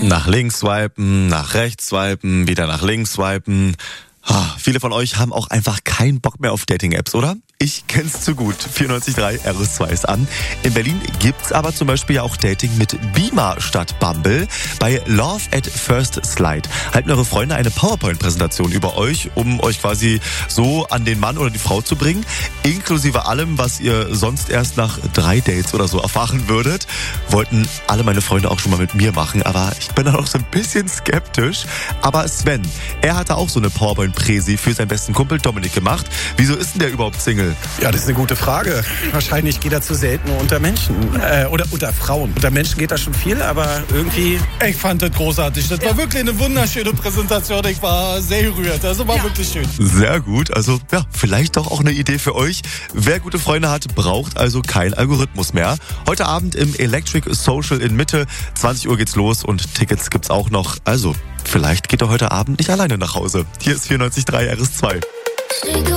Nach links swipen, nach rechts swipen, wieder nach links swipen. Viele von euch haben auch einfach keinen Bock mehr auf Dating-Apps, oder? Ich kenn's zu gut. 94.3 RS2 ist an. In Berlin gibt's aber zum Beispiel ja auch Dating mit Beamer statt Bumble. Bei Love at First Slide halten eure Freunde eine PowerPoint-Präsentation über euch, um euch quasi so an den Mann oder die Frau zu bringen. Inklusive allem, was ihr sonst erst nach 3 Dates oder so erfahren würdet. Wollten alle meine Freunde auch schon mal mit mir machen, aber ich bin da noch so ein bisschen skeptisch. Aber Sven, er hatte auch so eine PowerPoint-Präsi für seinen besten Kumpel Dominik gemacht. Wieso ist denn der überhaupt Single? Ja, das ist eine gute Frage. Wahrscheinlich geht er zu selten unter Menschen. Oder unter Frauen. Unter Menschen geht das schon viel, aber irgendwie... Ich fand das großartig. Das war wirklich eine wunderschöne Präsentation. Ich war sehr gerührt. Also war wirklich schön. Sehr gut. Also ja, vielleicht doch auch eine Idee für euch. Wer gute Freunde hat, braucht also keinen Algorithmus mehr. Heute Abend im Electric Social in Mitte. 20 Uhr geht's los und Tickets gibt's auch noch. Also vielleicht geht er heute Abend nicht alleine nach Hause. Hier ist 94.3 RS2.